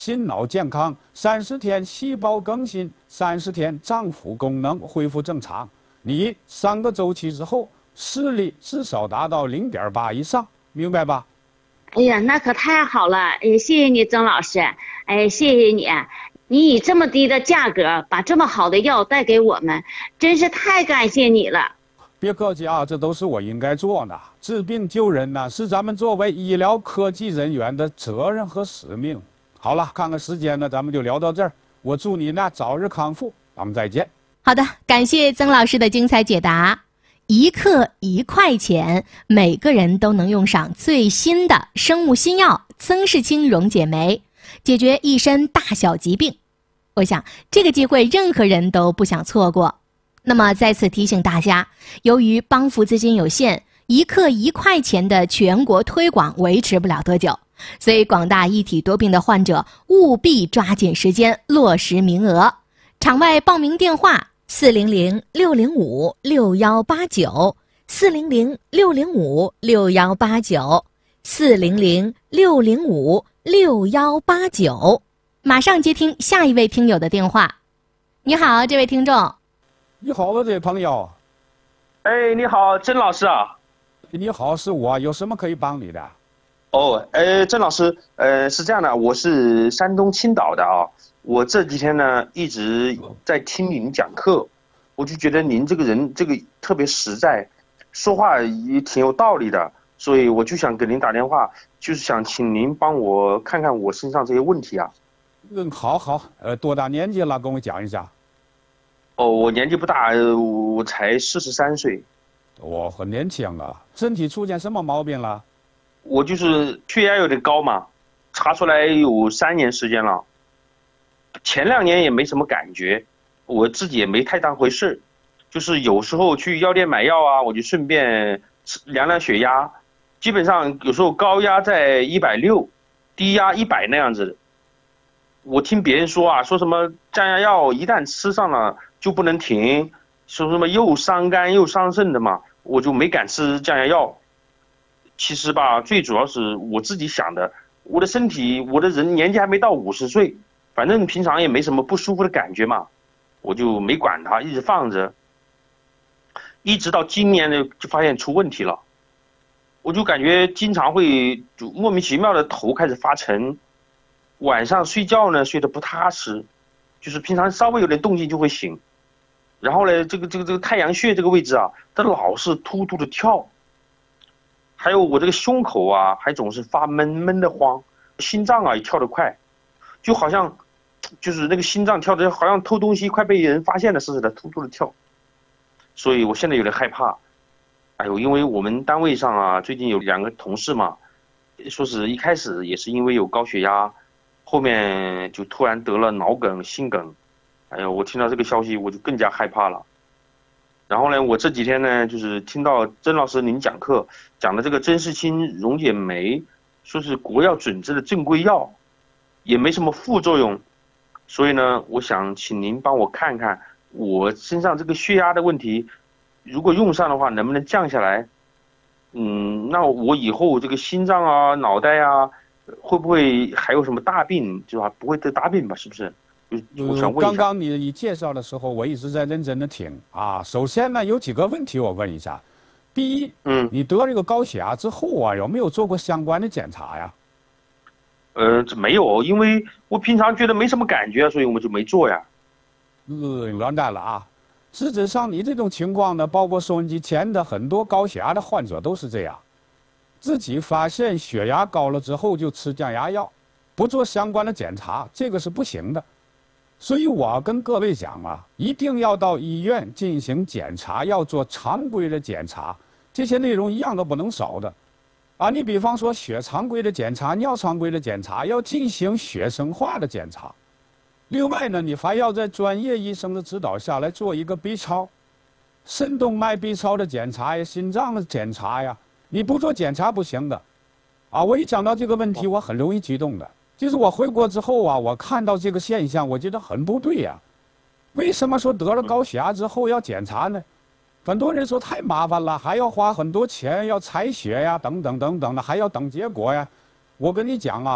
心脑健康，30天细胞更新，30天脏腑功能恢复正常。你3个周期之后，视力至少达到0.8以上，明白吧？ 哎呀，那可太好了！哎，谢谢你，曾老师。哎，谢谢你，你以这么低的价格把这么好的药带给我们，真是太感谢你了。 别客气啊，这都是我应该做的。治病救人呢，是咱们作为医疗科技人员的责任和使命。好了，看看时间呢，咱们就聊到这儿。我祝你呢早日康复，咱们再见。 好的，感谢曾老师的精彩解答。1克1块钱，每个人都能用上最新的生物新药曾氏清溶解酶，解决一身大小疾病。我想这个机会任何人都不想错过。那么再次提醒大家，由于帮扶资金有限，1克1块钱的全国推广维持不了多久，所以广大一体多病的患者务必抓紧时间落实名额。场外报名电话400-605-6189，400-605-6189，400-605-6189。马上接听下一位听友的电话。你好，这位听众。 你好，这位朋友。 哎，你好，曾老师啊。 你好，是我，有什么可以帮你的？ 哦，曾老师，是这样的，我是山东青岛的啊。我这几天呢一直在听您讲课，我就觉得您这个人特别实在，说话也挺有道理的，所以我就想给您打电话，就是想请您帮我看看我身上这些问题啊。 好，多大年纪了？跟我讲一下。 哦，我年纪不大，我才43岁。 我很年轻啊，身体出现什么毛病了？ 我就是血压有点高嘛，查出来有3年时间了。前2年也没什么感觉，我自己也没太当回事，就是有时候去药店买药啊，我就顺便量量血压，基本上有时候高压在160，低压100那样子。我听别人说啊，说什么降压药一旦吃上了就不能停，说什么又伤肝又伤肾的嘛，我就没敢吃降压药。其实吧，最主要是我自己想的，我的身体，我的人年纪还没到50岁，反正平常也没什么不舒服的感觉嘛，我就没管它，一直放着，一直到今年呢就发现出问题了，我就感觉经常会就莫名其妙的头开始发沉，晚上睡觉呢睡得不踏实，就是平常稍微有点动静就会醒，然后呢这个太阳穴这个位置啊，它老是突突的跳。还有我这个胸口啊，还总是发闷的慌，心脏啊也跳得快，就好像就是那个心脏跳的好像偷东西快被人发现了似的，突突的跳。所以我现在有点害怕。哎呦，因为我们单位上啊，最近有2个同事嘛，说是一开始也是因为有高血压，后面就突然得了脑梗、心梗。哎呦，我听到这个消息我就更加害怕了。然后呢，我这几天呢，就是听到曾老师您讲课讲的这个曾氏清溶解酶，说是国药准字的正规药，也没什么副作用，所以呢，我想请您帮我看看我身上这个血压的问题，如果用上的话，能不能降下来？那我以后这个心脏啊、脑袋啊，会不会还有什么大病？就不会得大病吧？是不是？我想问一下。 刚刚你介绍的时候，我一直在认真的听啊。首先呢，有几个问题我问一下。第一，你得这个高血压之后啊，有没有做过相关的检查呀？ 这没有，因为我平常觉得没什么感觉，所以我们就没做呀。 完蛋了啊！实质上你这种情况呢，包括收音机前的很多高血压的患者都是这样，自己发现血压高了之后就吃降压药，不做相关的检查，这个是不行的。所以我跟各位讲啊，一定要到医院进行检查，要做常规的检查，这些内容一样都不能少的。啊，你比方说血常规的检查、尿常规的检查，要进行血生化的检查。另外呢，你还要在专业医生的指导下来做一个 B 超，肾动脉 B 超的检查呀，心脏的检查呀，你不做检查不行的。啊，我一讲到这个问题，我很容易激动的。就是我回国之后啊，我看到这个现象，我觉得很不对呀。为什么说得了高血压之后要检查呢？很多人说太麻烦了，还要花很多钱，要采血呀，等等的，还要等结果呀。我跟你讲啊，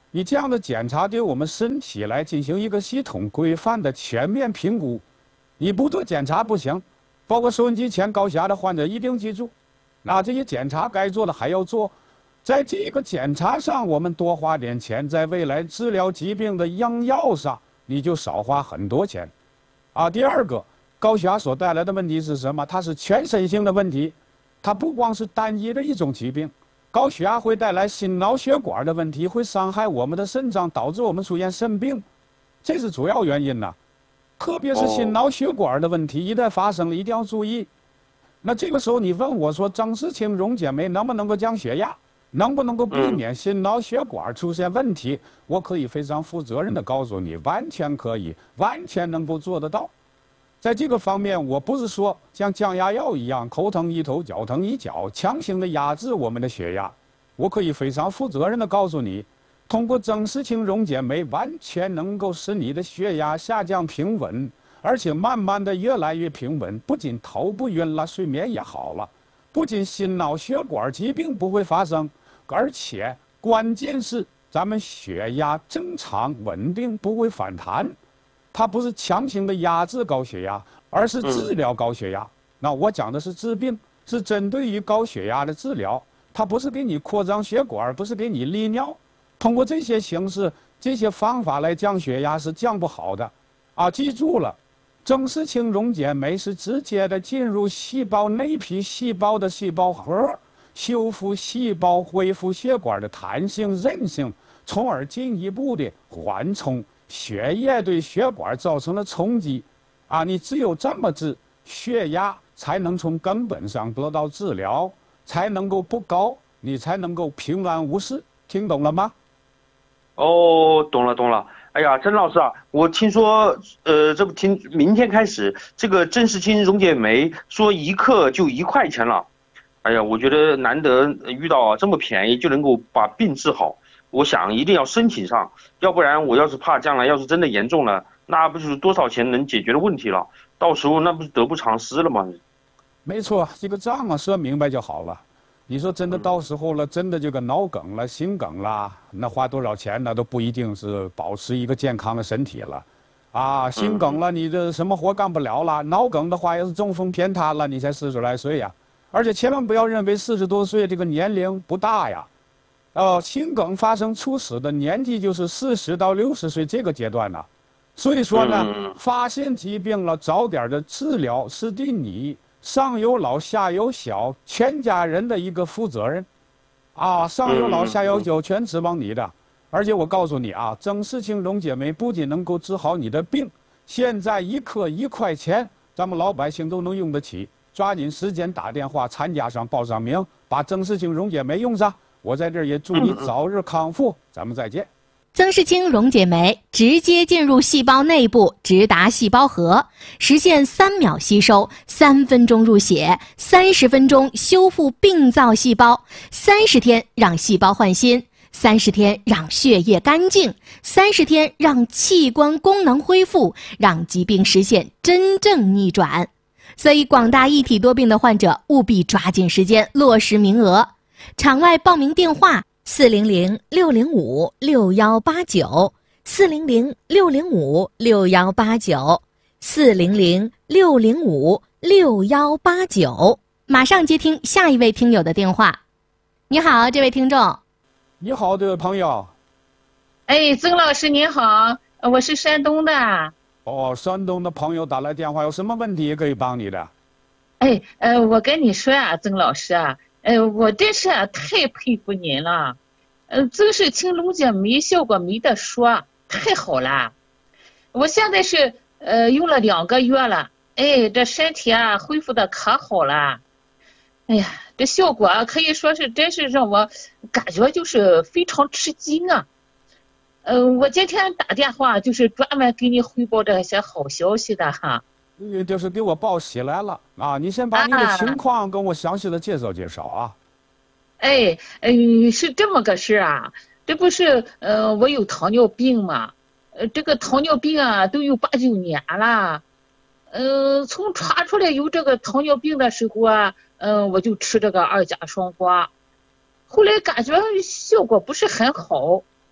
你这样的检查对我们身体来进行一个系统规范的全面评估，你不做检查不行。包括收音机前高血压的患者一定记住，那这些检查该做的还要做，在这个检查上我们多花点钱，在未来治疗疾病的用药上你就少花很多钱。第二个，高血压所带来的问题是什么？它是全身性的问题，它不光是单一的一种疾病。高血压会带来心脑血管的问题，会伤害我们的肾脏，导致我们出现肾病，这是主要原因呢。特别是心脑血管的问题，一旦发生了，一定要注意。那这个时候你问我说，曾氏清溶解酶能不能够降血压，能不能够避免心脑血管出现问题？我可以非常负责任地告诉你，完全可以，完全能够做得到。在这个方面，我不是说像降压药一样，头疼一头，脚疼一脚，强行的压制我们的血压。我可以非常负责任地告诉你，通过曾氏清溶解酶，完全能够使你的血压下降平稳，而且慢慢的越来越平稳。不仅头不晕了，睡眠也好了，不仅心脑血管疾病不会发生，而且关键是咱们血压正常稳定，不会反弹。它不是强行的压制高血压，而是治疗高血压。那我讲的是治病，是针对于高血压的治疗，它不是给你扩张血管，不是给你利尿。通过这些形式、这些方法来降血压是降不好的。记住了，曾氏清溶解酶是直接的进入细胞内皮细胞的细胞核，修复细胞，恢复血管的弹性韧性，从而进一步的缓冲血液对血管造成了冲击。你只有这么治，血压才能从根本上得到治疗，才能够不高，你才能够平安无事。听懂了吗？ 懂了。哎呀，曾老师啊，我听说，明天开始这个曾氏清溶解酶说1克就1块钱了。哎呀，我觉得难得遇到这么便宜就能够把病治好，我想一定要申请上，要不然我要是怕将来要是真的严重了，那不就是多少钱能解决的问题了？到时候那不是得不偿失了吗？ 没错，这个账说明白就好了。你说真的到时候了，真的这个脑梗了、心梗了，那花多少钱那都不一定是保持一个健康的身体了。心梗了，你这什么活干不了了；脑梗的话，要是中风偏瘫了，你才40来岁呀。而且千万不要认为40多岁这个年龄不大呀。心梗发生猝死的年纪就是40到60岁这个阶段呢。所以说呢，发现疾病了，早点的治疗是对你上有老下有小全家人的一个负责任。上有老下有小全指望你的。而且我告诉你曾氏清溶解酶不仅能够治好你的病，现在1克1块钱，咱们老百姓都能用得起。抓紧时间打电话参加上，报上名，把曾氏清溶解酶用上。我在这儿也祝你早日康复，咱们再见。 曾氏清溶解酶直接进入细胞内部，直达细胞核，实现3秒吸收、3分钟入血、30分钟修复病灶细胞、30天让细胞换新、30天让血液干净、30天让器官功能恢复，让疾病实现真正逆转。所以广大一体多病的患者务必抓紧时间落实名额。场外报名电话400-605-6189 400-605-6189 400-605-6189。马上接听下一位听友的电话。你好，这位听众。 你好，这位朋友。 曾老师您好，我是山东的。 山东的朋友打来电话，有什么问题可以帮你的？ 我跟你说曾老师我真是太佩服您了。曾氏清溶解酶效果没得说，太好了。我现在是用了2个月了，这身体恢复的可好了。这效果可以说是真是让我感觉就是非常吃惊啊。我今天打电话就是专门给你汇报这些好消息的哈。 就是给我报喜来了你先把你的情况跟我详细的介绍介绍是这么个事这不是我有糖尿病嘛，这个糖尿病都有8、9年了。从查出来有这个糖尿病的时候我就吃这个2甲双胍，后来感觉效果不是很好，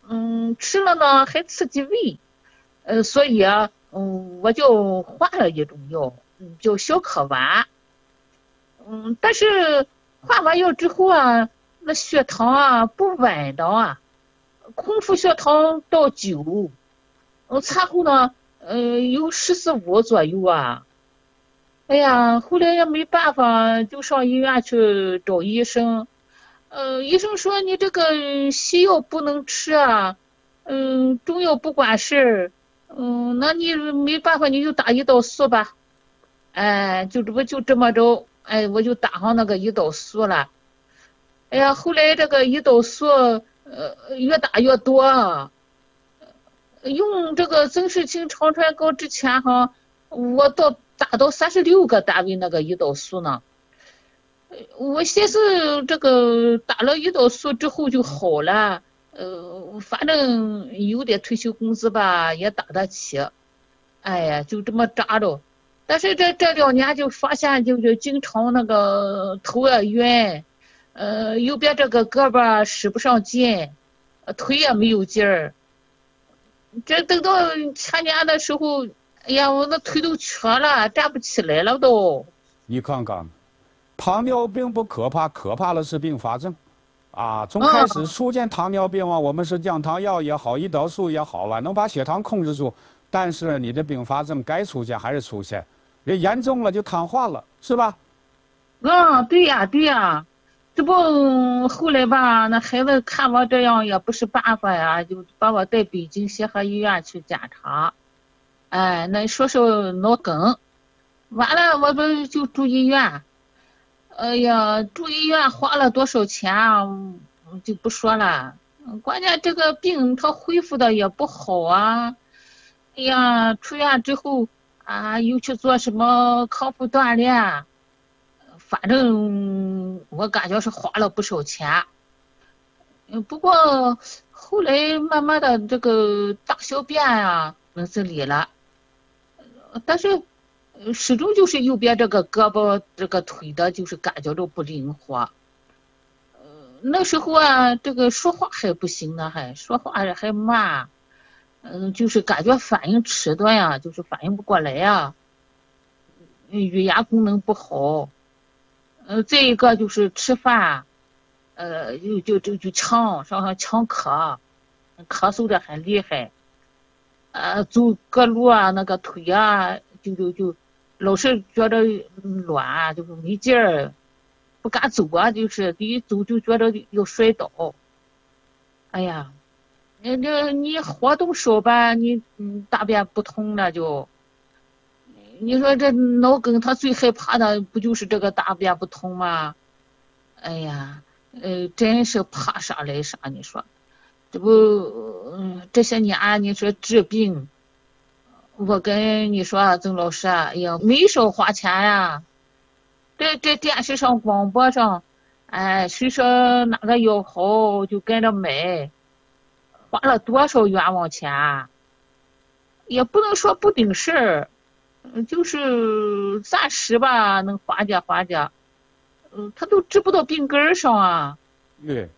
吃了呢还刺激胃，所以啊，我就换了一种药，叫小可丸。但是换完药之后啊，那血糖啊不稳当啊，空腹血糖到9，餐后呢，有14、15左右啊。哎呀，后来也没办法，就上医院去找医生。医生说你这个西药不能吃啊，中药不管事儿，那你没办法，你就打胰岛素吧。哎，就这么着，哎，我就打上那个胰岛素了。哎呀，后来这个胰岛素越打越多啊。用这个增视清肠穿膏之前哈，我打到36个单位那个胰岛素呢。我寻思这个打了胰岛素之后就好了，反正有点退休工资吧也打得起，哎呀就这么扎着。但是这2年就发现就是经常那个头也晕，右边这个胳膊使不上劲，腿也没有劲儿。这等到前年的时候，哎呀我那腿都瘸了，站不起来了都。 你看看，糖尿病不可怕，可怕的是并发症。从开始出现糖尿病我们是降糖药也好，胰岛素也好能把血糖控制住，但是你的并发症该出现还是出现，严重了就瘫痪了，是吧？ 对呀，这不后来吧，那孩子看我这样也不是办法呀，就把我带北京协和医院去检查。哎，那说是脑梗，完了我不就住医院。哎呀，住医院花了多少钱啊，就不说了。关键这个病它恢复的也不好啊。哎呀，出院之后啊，又去做什么康复锻炼，反正我感觉是花了不少钱。不过后来慢慢的这个大小便啊能自理了，但是始终就是右边这个胳膊这个腿的就是感觉到不灵活。那时候啊这个说话还不行呢，还说话还慢，就是感觉反应迟钝呀，就是反应不过来呀，语言功能不好。再一个就是吃饭，就呛，上呛咳嗽的很厉害。走各路啊，那个腿啊，就老是觉得软，就是没劲儿，不敢走啊，就是一走就觉得要摔倒。哎呀，你活动少吧，你大便不通了就。你说这脑梗他最害怕的不就是这个大便不通吗？哎呀，真是怕啥来啥，你说这不这些年你说治病，我跟你说曾老师啊，哎呀没少花钱呀。这电视上广播上，哎谁说哪个药好就跟着买，花了多少冤枉钱，也不能说不顶事儿，就是暂时吧能缓解缓解，他都治不到病根上啊。 对。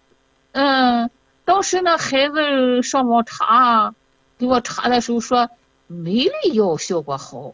当时那孩子上网查，给我查的时候说没粒药效果好，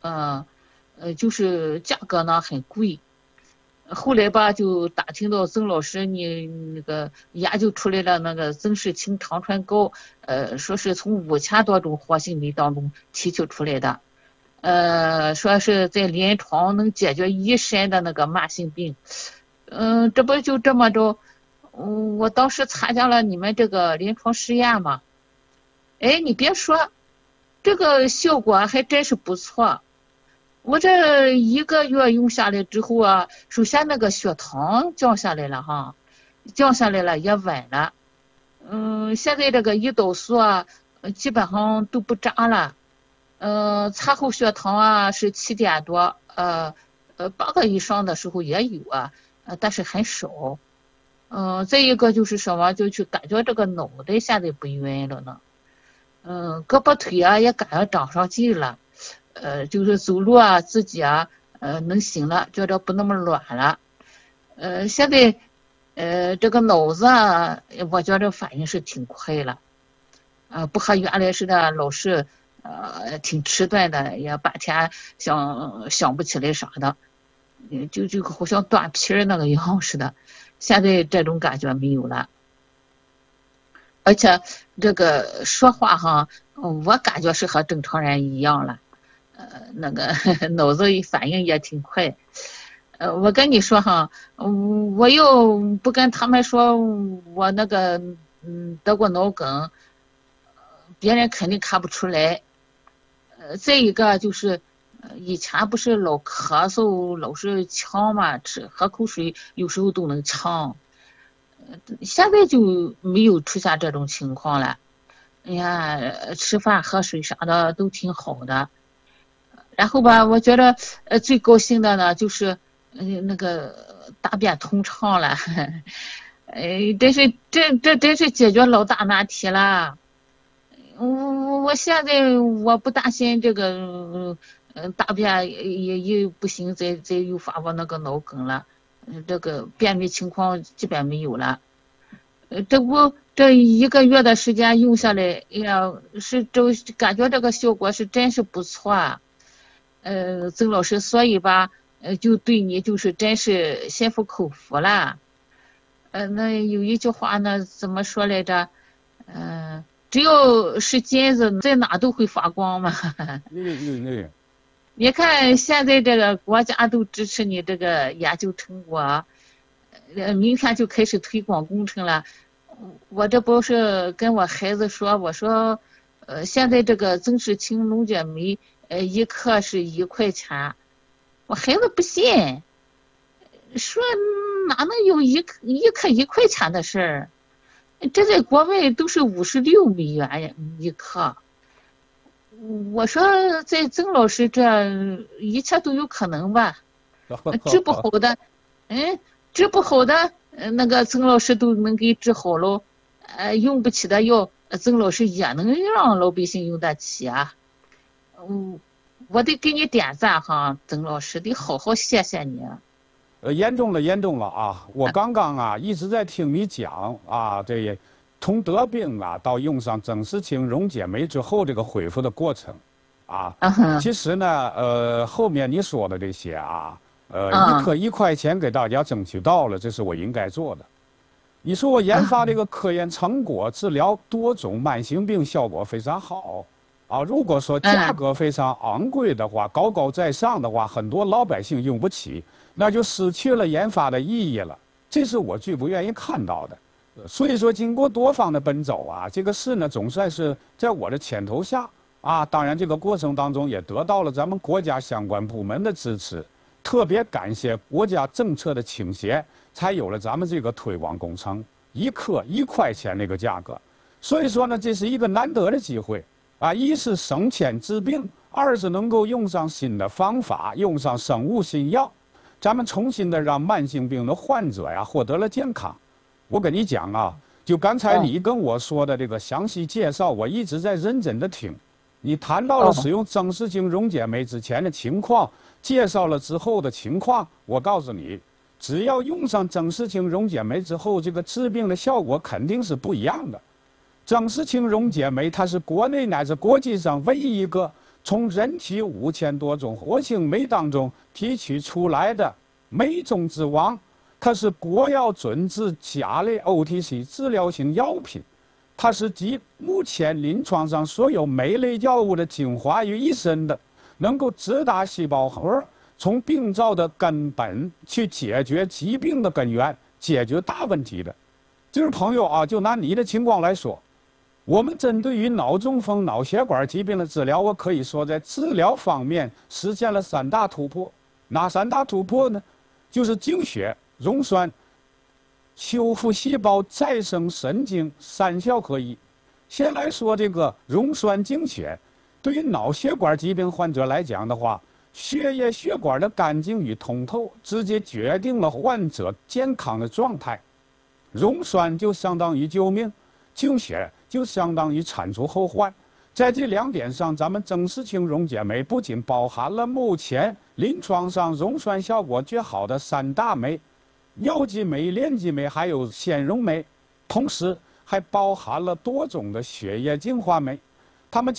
就是价格呢很贵。后来吧就打听到曾老师你那个研究出来了那个增视清肠穿膏，说是从5000多种活性酶当中提取出来的，说是在临床能解决一身的那个慢性病。这不就这么着，我当时参加了你们这个临床试验嘛。哎，你别说，这个效果还真是不错。我这1个月用下来之后啊，首先那个血糖降下来了哈，降下来了也稳了。现在这个胰岛素啊，基本上都不扎了。餐后血糖啊是7点多，8个以上的时候也有啊，但是很少。再一个就是什么，就去感觉这个脑袋现在不晕了呢。胳膊腿啊也感觉长上劲了。就是走路啊自己啊能行了，觉得不那么软了。现在这个脑子啊，我觉着反应是挺快了，不和原来似的老是挺迟钝的，也半天想不起来啥的，就好像断皮儿那个样似的。现在这种感觉没有了，而且这个说话哈，我感觉是和正常人一样了，那个脑子反应也挺快。我跟你说哈，我又不跟他们说我那个得过脑梗，别人肯定看不出来。再一个就是以前不是老咳嗽老是呛嘛，喝口水有时候都能呛，现在就没有出现这种情况了。哎呀，吃饭喝水啥的都挺好的。然后吧，我觉得最高兴的呢就是那个大便通畅了。这真是解决老大难题了。我现在我不担心这个大便也不行，再诱发我那个脑梗了。这个便秘情况基本没有了。这1个月的时间用下来，哎呀，感觉这个效果是真是不错啊。曾老师，所以吧，就对你就是真是心服口服了。那有一句话呢，怎么说来着？只要是金子，在哪都会发光嘛。你看现在这个国家都支持你这个研究成果，明天就开始推广工程了。我这不是跟我孩子说，我说，现在这个增视清龙卷酶，1克是1块钱，我孩子不信，说哪能有一克1块钱的事儿？这在国外都是56美元1克。我说在曾老师这一切都有可能吧，治不好的，治不好的那个曾老师都能给治好了，用不起的药，曾老师也能让老百姓用得起啊。我得给你点赞哈，曾老师得好好谢谢你。 严重了啊！我刚刚啊一直在听你讲啊，这从得病啊到用上增视清溶解酶之后这个恢复的过程啊，其实呢，后面你说的这些啊，1克1块钱给大家争取到了，这是我应该做的。你说我研发这个科研成果，治疗多种慢性病效果非常好啊。如果说价格非常昂贵的话，高高在上的话，很多老百姓用不起，那就失去了研发的意义了。这是我最不愿意看到的。所以说，经过多方的奔走啊，这个事呢总算是在我的牵头下啊。当然，这个过程当中也得到了咱们国家相关部门的支持，特别感谢国家政策的倾斜，才有了咱们这个推广工程，1克1块钱那个价格。所以说呢，这是一个难得的机会啊！一是省钱治病，二是能够用上新的方法，用上生物新药，咱们重新的让慢性病的患者呀获得了健康。我跟你讲啊，就刚才你跟我说的这个详细介绍，我一直在认真的听。你谈到了使用增视清溶解酶之前的情况，介绍了之后的情况，我告诉你，只要用上增视清溶解酶之后，这个治病的效果肯定是不一样的。增视清溶解酶它是国内乃至国际上唯一一个从人体5000多种活性酶当中提取出来的酶中之王。它是国药准字甲类 OTC 治疗型药品，它是集目前临床上所有酶类药物的精华于一身的，能够直达细胞核，从病灶的根本去解决疾病的根源，解决大问题的。就是朋友啊，就拿你的情况来说，我们针对于脑中风、脑血管疾病的治疗，我可以说在治疗方面实现了3大突破。哪3大突破呢？就是净血、溶栓、修复细胞、再生神经3效合一。先来说这个溶栓净血，对于脑血管疾病患者来讲的话，血液血管的干净与通透，直接决定了患者健康的状态。溶栓就相当于救命，净血就相当于铲除后患。在这2点上，咱们增视清溶解酶不仅包含了目前临床上溶栓效果最好的3大酶， 药剂酶、链剂酶还有纤溶酶，同时还包含了多种的血液净化酶，它们